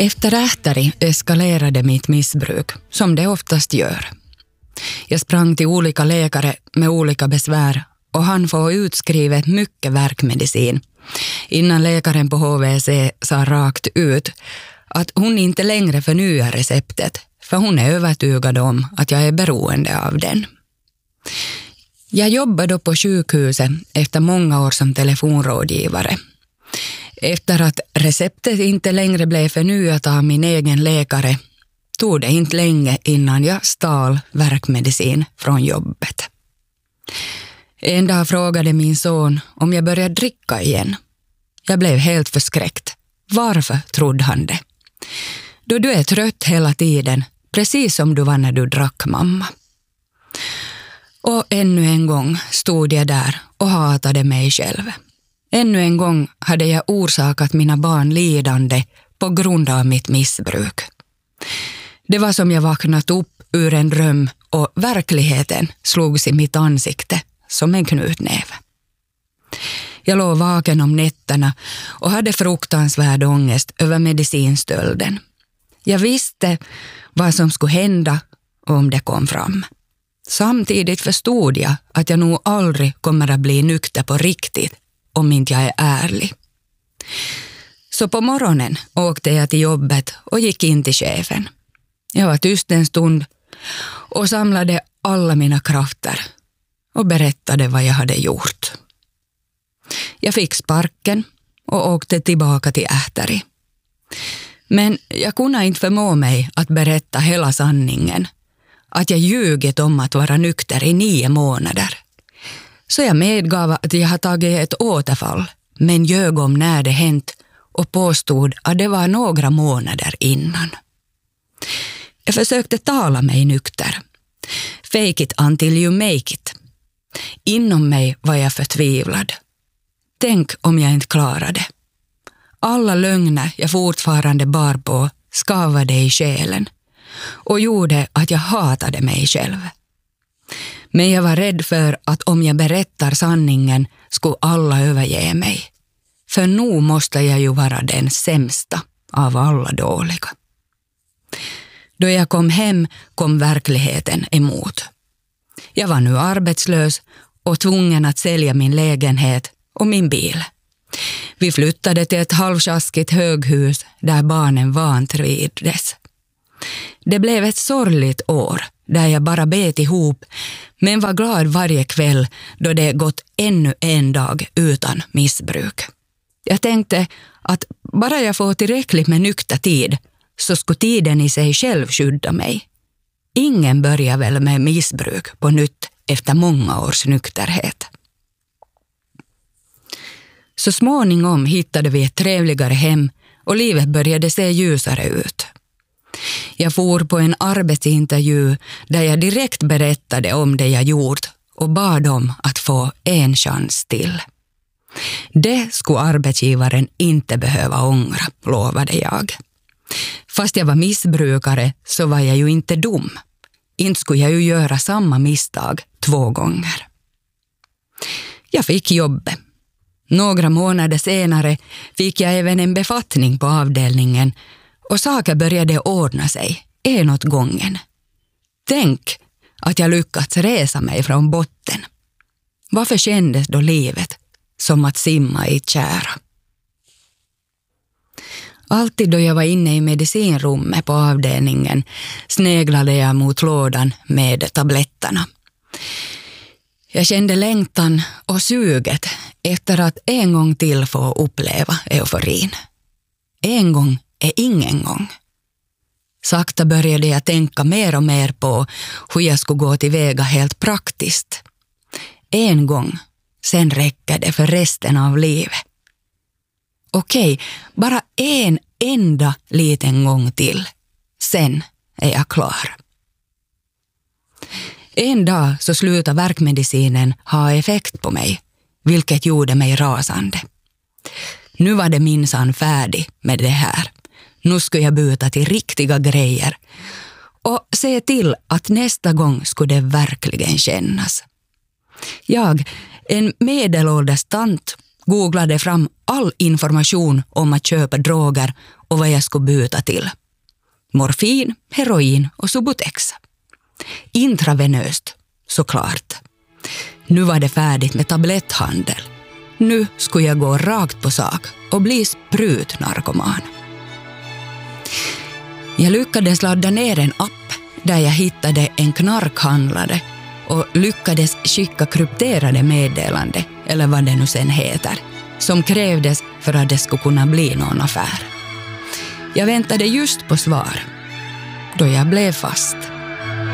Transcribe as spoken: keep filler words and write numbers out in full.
Efter Ähtari eskalerade mitt missbruk, som det oftast gör. Jag sprang till olika läkare med olika besvär och han får utskrivet mycket värkmedicin innan läkaren på H V C sa rakt ut att hon inte längre förnyar receptet för hon är övertygad om att jag är beroende av den. Jag jobbade då på sjukhuset efter många år som telefonrådgivare. Efter att receptet inte längre blev förnyat av min egen läkare tog det inte länge innan jag stal värkmedicin från jobbet. En dag frågade min son om jag började dricka igen. Jag blev helt förskräckt. Varför trodde han det? Då du är trött hela tiden, precis som du var när du drack, mamma. Och ännu en gång stod jag där och hatade mig själv. Ännu en gång hade jag orsakat mina barn lidande på grund av mitt missbruk. Det var som jag vaknat upp ur en dröm och verkligheten slogs i mitt ansikte som en knutnäve. Jag låg vaken om nätterna och hade fruktansvärd ångest över medicinstölden. Jag visste vad som skulle hända om det kom fram. Samtidigt förstod jag att jag nog aldrig kommer att bli nykter på riktigt om inte jag är ärlig. Så på morgonen åkte jag till jobbet och gick in till chefen. Jag var tyst en stund och samlade alla mina krafter och berättade vad jag hade gjort. Jag fick sparken och åkte tillbaka till Ähtari. Men jag kunde inte förmå mig att berätta hela sanningen. Att jag ljugit om att vara nykter i nio månader. Så jag medgav att jag hade tagit ett återfall, men ljög om när det hänt och påstod att det var några månader innan. Jag försökte tala mig nykter. Fake it until you make it. Inom mig var jag förtvivlad. Tänk om jag inte klarade. Alla lögner jag fortfarande bar på skavade i själen och gjorde att jag hatade mig själv. Men jag var rädd för att om jag berättar sanningen skulle alla överge mig. För nu måste jag ju vara den sämsta av alla dåliga. Då jag kom hem kom verkligheten emot. Jag var nu arbetslös och tvungen att sälja min lägenhet och min bil. Vi flyttade till ett halvsjaskigt höghus där barnen vantrivdes. Det blev ett sorgligt år där jag bara bet ihop men var glad varje kväll då det gått ännu en dag utan missbruk. Jag tänkte att bara jag får tillräckligt med nykter tid så skulle tiden i sig själv skydda mig. Ingen börjar väl med missbruk på nytt efter många års nykterhet. Så småningom hittade vi ett trevligare hem och livet började se ljusare ut. Jag for på en arbetsintervju där jag direkt berättade om det jag gjort och bad om att få en chans till. Det skulle arbetsgivaren inte behöva ångra, lovade jag. Fast jag var missbrukare så var jag ju inte dum. Inte skulle jag ju göra samma misstag två gånger. Jag fick jobbet. Några månader senare fick jag även en befattning på avdelningen och saker började ordna sig, en åt gången. Tänk att jag lyckats resa mig från botten. Varför kändes då livet som att simma i tjära? Alltid då jag var inne i medicinrummet på avdelningen sneglade jag mot lådan med tabletterna. Jag kände längtan och suget efter att en gång till få uppleva euforin. En gång är ingen gång. Sakta började jag tänka mer och mer på hur jag skulle gå tillväga helt praktiskt. En gång, sen räcker det för resten av livet. Okej, bara en enda liten gång till. Sen är jag klar. En dag så slutade värkmedicinen ha effekt på mig, vilket gjorde mig rasande. Nu var det minsann färdig med det här. Nu skulle jag byta till riktiga grejer och se till att nästa gång skulle det verkligen kännas. Jag, en medelålders tant, googlade fram all information om att köpa droger och vad jag skulle byta till. Morfin, heroin och Subutex. Intravenöst, såklart. Nu var det färdigt med tabletthandel. Nu skulle jag gå rakt på sak och bli sprutnarkoman. Jag lyckades ladda ner en app där jag hittade en knarkhandlare och lyckades skicka krypterade meddelande, eller vad det nu sen heter, som krävdes för att det skulle kunna bli någon affär. Jag väntade just på svar, då jag blev fast.